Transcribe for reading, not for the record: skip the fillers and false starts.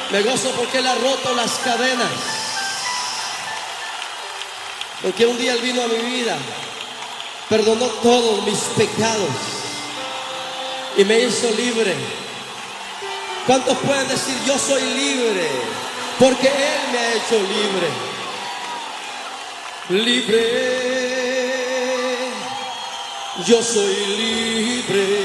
Me gozo porque Él ha roto las cadenas. Porque un día Él vino a mi vida, perdonó todos mis pecados y me hizo libre. ¿Cuántos pueden decir yo soy libre? Porque Él me ha hecho libre. Libre. Yo soy libre.